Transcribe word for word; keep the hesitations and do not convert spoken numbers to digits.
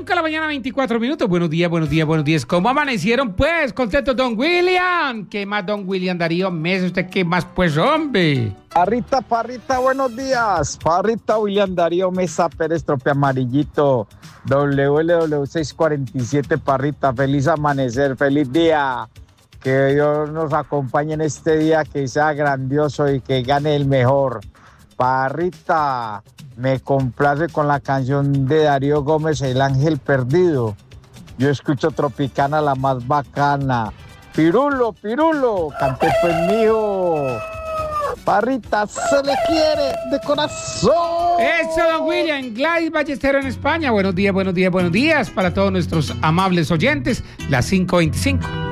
cinco de la mañana, veinticuatro minutos. Buenos días, buenos días, buenos días. ¿Cómo amanecieron, pues? Contento, don William. ¿Qué más, don William Darío Mesa? ¿Usted qué más, pues, hombre? Parrita, Parrita, buenos días. Parrita, William Darío Mesa Pérez, Trope Amarillito, W L W seiscientos cuarenta y siete, Parrita. Feliz amanecer, feliz día. Que Dios nos acompañe en este día, que sea grandioso y que gane el mejor. Parrita, me complace con la canción de Darío Gómez, El Ángel Perdido. Yo escucho Tropicana, la más bacana. Pirulo, Pirulo, canté pues mío. Parrita, se le quiere de corazón. Eso, don William. Gladys Ballestero en España. Buenos días, buenos días, buenos días para todos nuestros amables oyentes. Las cinco veinticinco.